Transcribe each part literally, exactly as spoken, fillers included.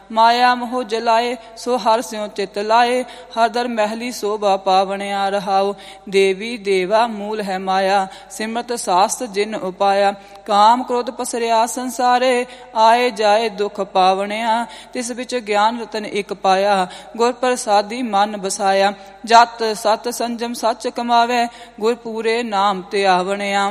माया मोह जलाए सो हर स्यों चित लाए, हर दर महली शोभा पावणिया रहाओ। देवी देवा मूल है माया, सिमरत शास्त्र जिन उपाया, काम क्रोध पसरिया संसारे, आए जाए दुख पावणिया। तिस बिच ज्ञान रतन एक पाया, गुर प्रसादी मन बसाया। जत सत संजम सच कमावे, गुर पूरे नाम ते आवणिया।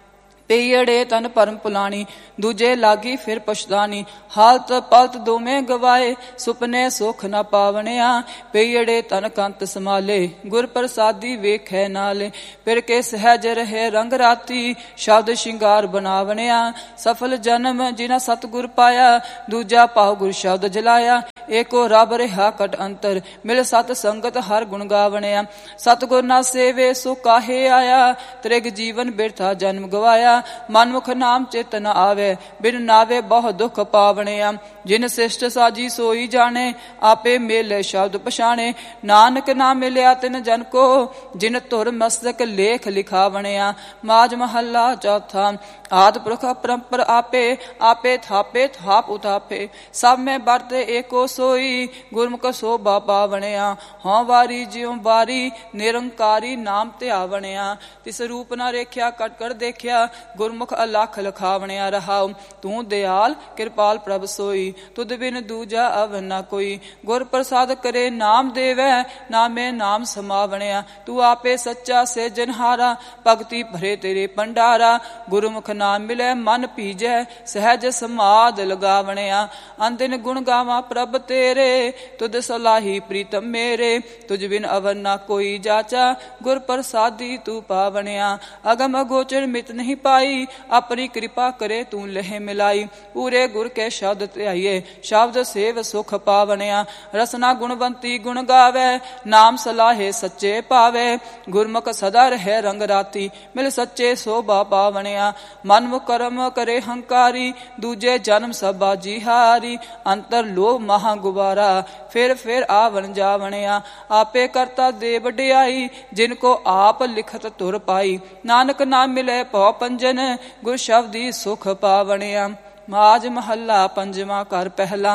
पेयड़े तन परम पुलानी, दूजे लागी फिर पछतानी, हालत पलत दोमें गवाए, सुपने सुख न पावणिया। पेयड़े तन कंत समाले, गुर प्रसादी वेखै नाले, फिर के सहज रहे रंग राती, शब्द श्रृंगार बनावणिया। सफल जन्म जिना सतगुर पाया, दूजा पाव गुर शब्द जलाया। एको रब रिहा कट अंतर, मिल सत संगत हर गुण गावणिया। सतगुर ना सेवे सो काहे आया, त्रिग जीवन बिरथा जन्म गवाया। मनमुख नाम चित न आवे, बिन नावे बहु दुख पावणिया। जिन शिष्ट साजी सोई जाने, आपे मेले शब्द पछाणे। नानक ना मिलिया तिन जन को, जिन तुर मस्तक लेख लिखावणिया। माज महला चौथा। आदि पुरख परंपर आपे, आपे थापे थाप उतापे, सब में बरते एको सोई, गुरमुख शोभा पावणिया। हों वारी ज्यों बारी, निरंकारी नाम ध्यावणिया। तिस रूप ना रेख्या कट कर देखिया, गुरमुख अलख लखावणिया रहाओ। तू दयाल कृपाल प्रभ सोई, तुद बिन दूजा अव न कोई। गुर प्रसाद करे नाम देवै, नामे नाम समावणिया। तू आपे सच्चा से जनहारा, भगति भरे तेरे भंडारा। गुरमुख नाम मिले मन पीजै, सहज समाध लगावणिया। अंदिन गुण गावा प्रभ तेरे, तुद सलाही प्रीतम मेरे। तुझ बिन अवर न कोई जाचा, गुर प्रसादी तू पावणिया। अगम अगोचर मित नहीं पाई, अपनी कृपा करे तू लहे मिलाई। पूरे गुर के शब्द ध्याइए, शब्द सेव सुख पावणिया। रसना गुणवंती गुण गावे, नाम सलाहे सच्चे पावे। गुरमुख सदा रहे रंग राती, मिल सच्चे शोभा पावणिया। मन मुकरम करे हंकारी, दूजे जन्म सब बाजी हारी। अंतर लोभ महा गुबारा, फिर फिर आवन जावणिया। आपे करता दे वडियाई, जिनको आप लिखत तुर पाई। नानक नाम मिले पौ पंजन, गुर शब्दी सुख पावणिया। माज महला पंजवा कर पहला।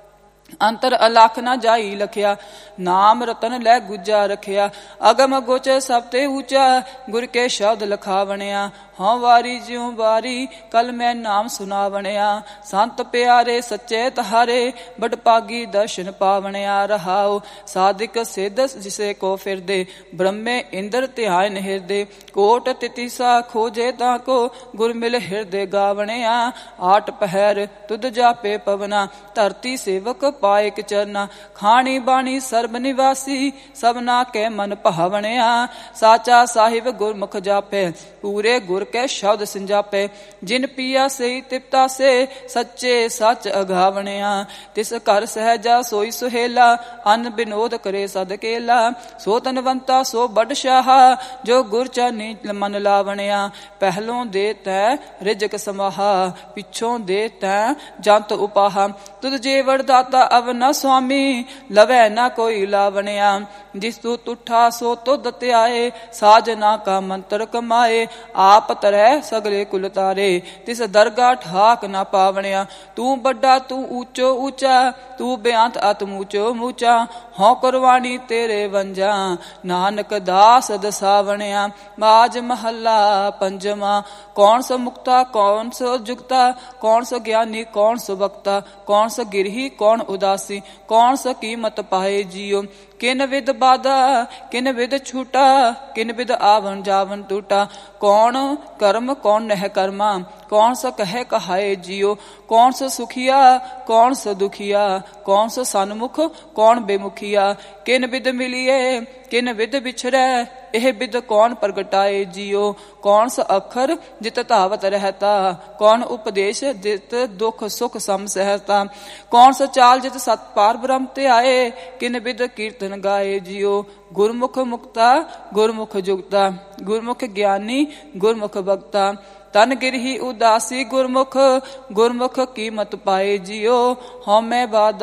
अंतर अलख न जाई लखिया, नाम रतन लै गुजा रखिया। अगम गोचर सब ते ऊंचा, गुर के शब्द लखावणिया। हों वारी ज्यों बारी, कल मैं नाम सुनावणिया। संत प्यारे सच्चे तहारे, बड़ पागी दर्शन पावणिया रहाओ। साधिक सिद्ध जिसे को फिर दे, ब्रह्मे इंद्र ध्यान हृदय। कोट तितिसा खोजे ताको, गुर मिल हृदय गावणिया। आठ पहर तुद जापे पवना, धरती सेवक पाए चरना। खानी बाणी सर्ब निवासी, सबना के मन भावणिया। साचा साहिब गुरमुख जापे, पूरे गुर के शब्द संजापे। जिन पिया से तिप्ता से, सच्चे सच अघावणिया। तिस घर सहजा सोई सुहेला, अन विनोद करे सद केला। सो तनवंता सो बड़ शाहा, जो गुर चानी मन लावणिया। पहलों दे तै रिजक समाहा, पिछों दे तै जंत उपाहा। तुद जे वरदाता अव न स्वामी, लवै न कोई लावणिया। जिस तू तुठा सो तुद त्याए, साजना का मंत्र कमाए। आप तरह सगले कुल तारे, तिस दरगाह ठाक न पावणिया। तू बड़ा तू ऊंचो ऊंचा, तू बेअंत आत्म ऊंचो मूचा। हों कुरबानी तेरे वंजा, नानक दास दसावणिया। माज महला पंजवा। कौन सो मुक्ता कौन सो जुगता, कौन सो ज्ञानी कौन सो वक्ता। कौन सो गिरही कौन उदासी, कौन सो कीमत पाए जियो। किन विद बाधा किन विद छूटा, किन विद आवन जावन टूटा। कौन कर्म कौन नह कर्मा, कौन सो कहे कहाए जियो। कौन सो सुखिया कौन सो दुखिया, कौन सो सन्मुख कौन बेमुखिया। किन विद मिलिए किन विद बिछड़े, एह विद कौन प्रगटाए जियो। कौन सा अखर जित धावत रहता, कौन उपदेश जित दुख सुख सम सहता। कौन सा चाल जित सत पार ब्रह्म ते आए, किन विद कीर्तन गाए जियो। गुरमुख मुक्ता गुरमुख जुगता, गुरमुख ज्ञानी गुरमुख भक्ता। तन गिरही उदासी गुरमुख, गुरमुख कीमत पाए जियो। हमें बादा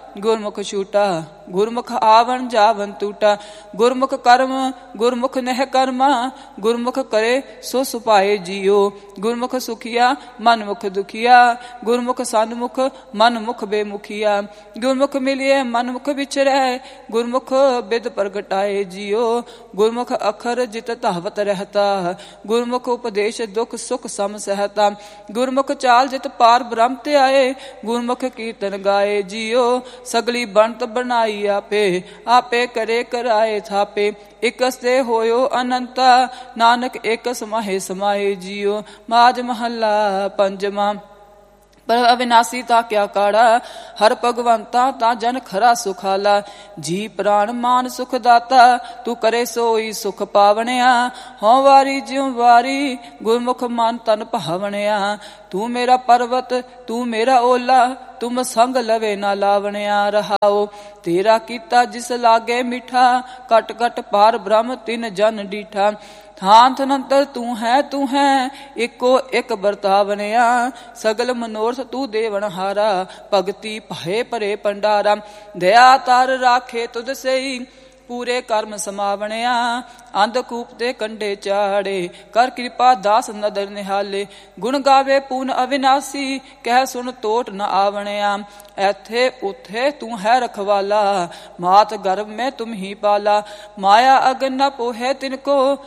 ਗੁਰਮੁਖ ਛੂਟਾ। ਗੁਰਮੁਖ ਆਵਣ ਜਾਵਨ ਟੂਟਾ। ਗੁਰਮੁਖ ਕਰਮ ਗੁਰਮੁਖ ਨਹਿ ਕਰਮਾ। ਗੁਰਮੁਖ ਕਰੇ ਸੋ ਸੁਭਾਏ ਜੀਓ। ਗੁਰਮੁਖ ਸੁਖੀਆ ਮਨ ਮੁਖ ਦੁਖੀਆ। ਗੁਰਮੁਖ ਸਨਮੁਖ ਮਨ ਮੁਖ ਬੇਮੁਖੀਆ। ਗੁਰਮੁਖ ਮਿਲਿਏ ਮਨ ਮੁਖ ਵਿਚਰੈ। ਗੁਰਮੁਖ ਬਿਦ ਪ੍ਰਗਟਾਏ ਜੀਓ। ਗੁਰਮੁਖ ਅਖਰ ਜਿਤ ਧਾਵਤ ਰਹਿਤਾ। ਗੁਰਮੁਖ ਉਪਦੇਸ਼ ਦੁਖ ਸੁਖ ਸਮ ਸਹਿਤਾ। ਗੁਰਮੁਖ ਚਾਲ ਜਿਤ ਪਾਰ ਬ੍ਰਹਮ ਤੇ ਆਏ। ਗੁਰਮੁਖ ਕੀਰਤਨ ਗਾਏ ਜੀਓ। ਸਗਲੀ ਬਣਤ ਬਣਾਈ ਆਪੇ। ਆਪੇ ਕਰੇ ਕਰਾਏ ਥਾਪੇ। ਇਕਸ ਤੇ ਹੋਇਓ ਅਨੰਤਾ। ਨਾਨਕ ਇਕ ਸਮਾਹੇ ਸਮਾਏ ਜੀਓ। ਮਾਝ ਮਹੱਲਾ ਪੰਜਵਾਂ। ਪਰ ਅਵਿਨਾਸੀ ਤਾ ਕਿਆ ਕਾੜਾ। ਹਰ ਭਗਵੰਤਾ ਤਾ ਜਨ ਖਰਾ ਸੁਖਾਲਾ। ਜੀ ਪ੍ਰਾਣ ਮਾਨ ਸੁਖ ਦਾਤਾ। ਤੂੰ ਕਰੇ ਸੋਈ ਸੁਖ ਪਾਵਣਿਆ। ਹਉ ਵਾਰੀ ਜਿਉ ਵਾਰੀ ਗੁਰਮੁਖ ਮਨ ਤਨ ਭਾਵਣਿਆ। ਤੂੰ ਮੇਰਾ ਪਰਵਤ ਤੂੰ ਮੇਰਾ ਓਲਾ। ਤੁਮ ਸੰਗ ਲਵੇ ਨਾ ਲਾਵਣਿਆ ਰਹਾਓ। ਤੇਰਾ ਕੀਤਾ ਜਿਸ ਲਾਗੇ ਮਿੱਠਾ। ਘਟ ਘਟ ਪਾਰ ਬ੍ਰਹਮ ਤਿਨ ਜਨ ਡੀਠਾ। ਥਾਨ ਥਨੰਤਰ ਤੂੰ ਹੈ ਤੂੰ ਹੈ ਇੱਕੋ ਇੱਕ ਵਰਤਾਵਣਿਆ। ਸਗਲ ਮਨੋਰਥ ਤੂੰ ਦੇਵਨ ਹਾਰਾ। ਭਗਤੀ ਭਏ ਭਰੇ ਭੰਡਾਰਾ। ਦਇਆ ਤਰ ਰਾਖੇ ਤੁਧ ਸਈ। ਪੂਰੇ ਕਰਮ ਸਮਾਵਣਿਆ। ਅੰਧਕੂਪ ਤੇ ਕੰਡੇ ਚਾੜੇ। ਕਰ ਕਿਰਪਾ ਦਾਸ ਨਦਰ ਨਿਹਾਲੇ। ਗੁਣ ਗਾਵੇ ਪੂਨ ਅਵਿਨਾਸੀ। ਕਹਿ ਸੁਣ ਟੋਟ ਨ ਆਵਣਿਆ। ਐਥੇ ਉਥੇ ਤੂੰ ਹੈ ਰਖਵਾਲਾ। ਮਾਤ ਗਰਭ ਮੈਂ ਤੁਮ ਹੀ ਪਾਲਾ। ਮਾਇਆ ਅਗਨ ਨ ਪੋਹੇ ਤਿਨ ਕੋ।